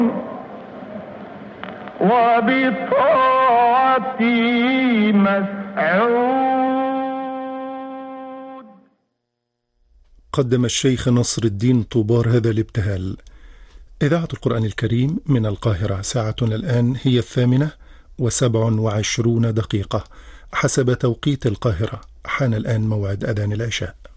وبطاعتي مسعود. قدم الشيخ نصر الدين طوبار هذا الابتهال. إذاعة القرآن الكريم من القاهرة، ساعتنا الآن هي 8:27 حسب توقيت القاهرة. حان الآن موعد أذان العشاء.